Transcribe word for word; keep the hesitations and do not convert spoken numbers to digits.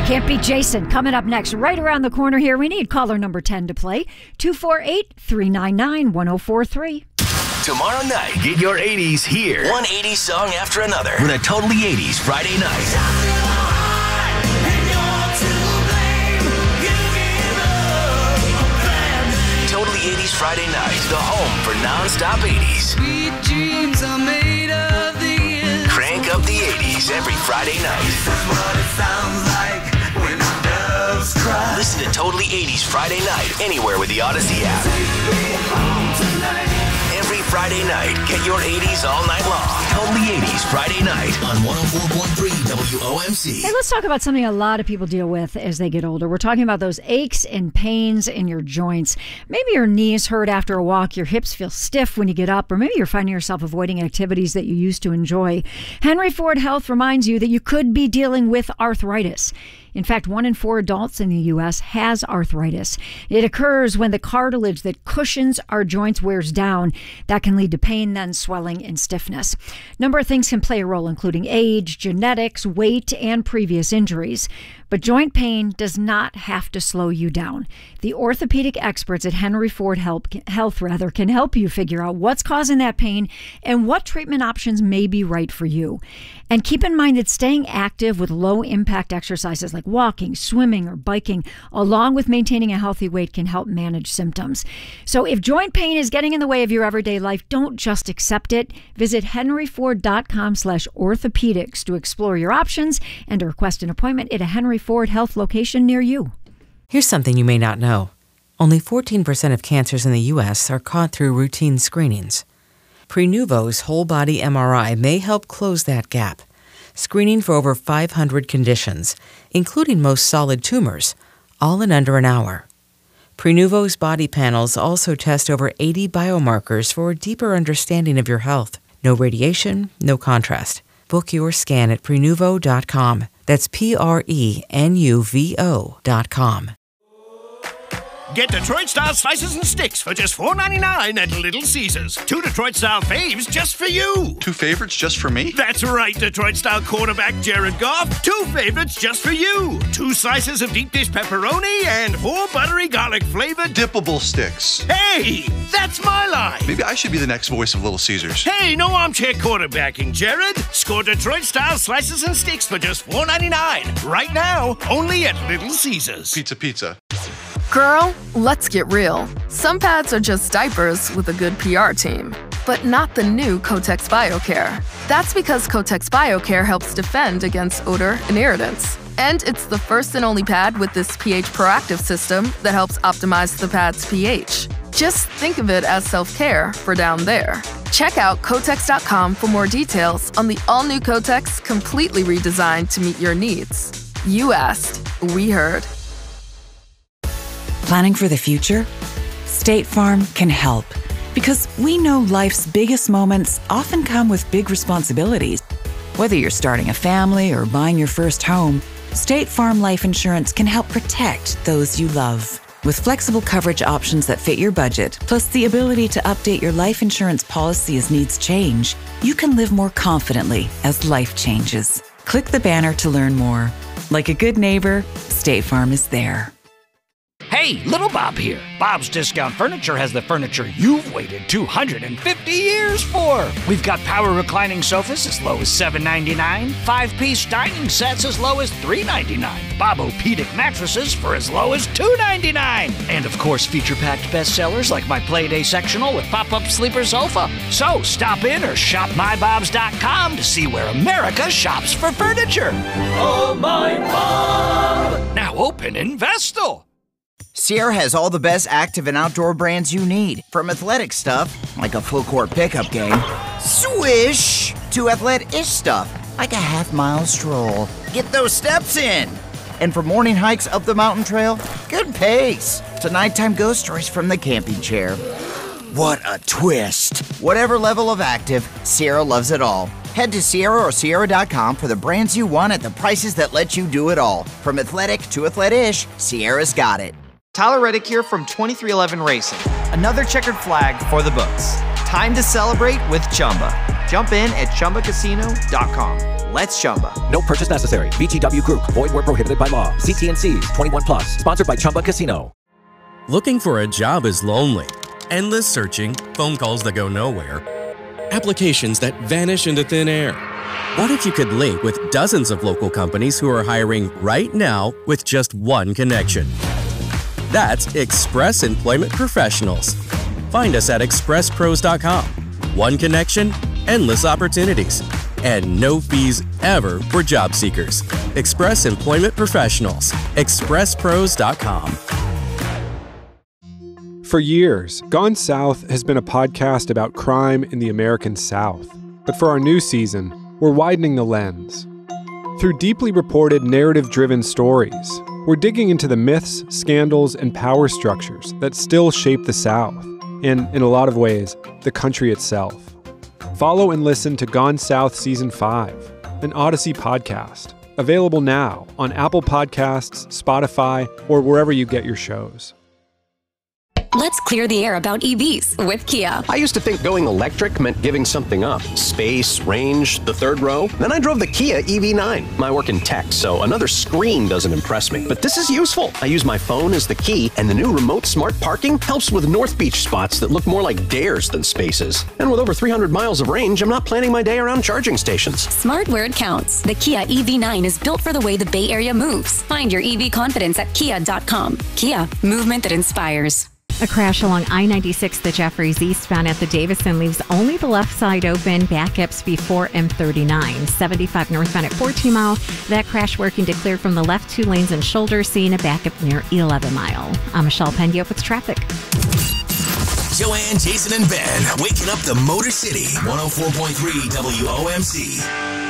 You can't beat Jason. Coming up next, right around the corner here, we need caller number ten to play. two four eight, three nine nine, one oh four three. Tomorrow night, get your eighties here. One eighties song after another with a Totally eighties Friday night. Totally eighties Friday night, the home for non-stop eighties. Sweet dreams are made of the Crank up the eighties every Friday night. This is what it sounds like when doves cry. Listen to Totally eighties Friday night anywhere with the Odyssey app. Take me home tonight. Every Friday night, get your eighties all night long. Totally eighties Friday night on one oh four point three W O M C. Hey, let's talk about something a lot of people deal with as they get older. We're talking about those aches and pains in your joints. Maybe your knees hurt after a walk, your hips feel stiff when you get up, or maybe you're finding yourself avoiding activities that you used to enjoy. Henry Ford Health reminds you that you could be dealing with arthritis. In fact, one in four adults in the U S has arthritis. It occurs when the cartilage that cushions our joints wears down. That can lead to pain, then swelling and stiffness. A number of things can play a role, including age, genetics, weight, and previous injuries. But joint pain does not have to slow you down. The orthopedic experts at Henry Ford Health rather, can help you figure out what's causing that pain and what treatment options may be right for you. And keep in mind that staying active with low-impact exercises like walking, swimming, or biking, along with maintaining a healthy weight, can help manage symptoms. So if joint pain is getting in the way of your everyday life, don't just accept it. Visit henryford.com slash orthopedics to explore your options and to request an appointment at a Henry Ford Health location near you. Here's something you may not know. Only fourteen percent of cancers in the U S are caught through routine screenings. Prenuvo's whole-body M R I may help close that gap, screening for over five hundred conditions, including most solid tumors, all in under an hour. Prenuvo's body panels also test over eighty biomarkers for a deeper understanding of your health. No radiation, no contrast. Book your scan at prenuvo dot com. That's P R E N U V O dot com. Get Detroit-style slices and sticks for just four ninety-nine at Little Caesars. Two Detroit-style faves just for you. Two favorites just for me? That's right, Detroit-style quarterback Jared Goff. Two favorites just for you. Two slices of deep dish pepperoni and four buttery garlic-flavored dippable sticks. Hey, that's my line. Maybe I should be the next voice of Little Caesars. Hey, no armchair quarterbacking, Jared. Score Detroit-style slices and sticks for just four ninety-nine. Right now, only at Little Caesars. Pizza, pizza. Girl, let's get real. Some pads are just diapers with a good P R team, but not the new Kotex BioCare. That's because Kotex BioCare helps defend against odor and irritants. And it's the first and only pad with this pH proactive system that helps optimize the pad's pH. Just think of it as self-care for down there. Check out Kotex dot com for more details on the all-new Kotex, completely redesigned to meet your needs. You asked, we heard. Planning for the future? State Farm can help, because we know life's biggest moments often come with big responsibilities. Whether you're starting a family or buying your first home, State Farm Life Insurance can help protect those you love. With flexible coverage options that fit your budget, plus the ability to update your life insurance policy as needs change, you can live more confidently as life changes. Click the banner to learn more. Like a good neighbor, State Farm is there. Hey, Little Bob here. Bob's Discount Furniture has the furniture you've waited two hundred fifty years for. We've got power reclining sofas as low as seven ninety-nine, five-piece dining sets as low as three ninety-nine, Bob-O-Pedic mattresses for as low as two ninety-nine, and of course feature-packed bestsellers like my Playday sectional with pop-up sleeper sofa. So stop in or shop my bobs dot com to see where America shops for furniture. Oh, my Bob! Now open in Vestal. Sierra has all the best active and outdoor brands you need. From athletic stuff, like a full court pickup game, swish, to athlete-ish stuff, like a half-mile stroll. Get those steps in. And for morning hikes up the mountain trail, good pace. To nighttime ghost stories from the camping chair. What a twist. Whatever level of active, Sierra loves it all. Head to Sierra or Sierra dot com for the brands you want at the prices that let you do it all. From athletic to athlete-ish, Sierra's got it. Tyler Reddick here from twenty-three eleven Racing. Another checkered flag for the books. Time to celebrate with Chumba. Jump in at chumba casino dot com. Let's Chumba. No purchase necessary. V G W Group. Void where prohibited by law. See T and C's. twenty-one plus. Sponsored by Chumba Casino. Looking for a job is lonely. Endless searching, phone calls that go nowhere, applications that vanish into thin air. What if you could link with dozens of local companies who are hiring right now with just one connection? That's Express Employment Professionals. Find us at express pros dot com. One connection, endless opportunities, and no fees ever for job seekers. Express Employment Professionals. express pros dot com. For years, Gone South has been a podcast about crime in the American South. But for our new season, we're widening the lens. Through deeply reported, narrative-driven stories, we're digging into the myths, scandals, and power structures that still shape the South, and, in a lot of ways, the country itself. Follow and listen to Gone South Season five, an Odyssey podcast, available now on Apple Podcasts, Spotify, or wherever you get your shows. Let's clear the air about E Vs with Kia. I used to think going electric meant giving something up. Space, range, the third row. Then I drove the Kia E V nine. I work in tech, so another screen doesn't impress me. But this is useful. I use my phone as the key, and the new remote smart parking helps with North Beach spots that look more like dares than spaces. And with over three hundred miles of range, I'm not planning my day around charging stations. Smart where it counts. The Kia E V nine is built for the way the Bay Area moves. Find your E V confidence at kia dot com. Kia, movement that inspires. A crash along I ninety-six, the Jeffries eastbound at the Davison, leaves only the left side open. Backups before M thirty-nine. seventy-five northbound at fourteen mile. That crash working to clear from the left two lanes and shoulder, seeing a backup near eleven mile. I'm Michelle Pendio with traffic. Joanne, Jason, and Ben waking up the Motor City. one oh four point three W O M C.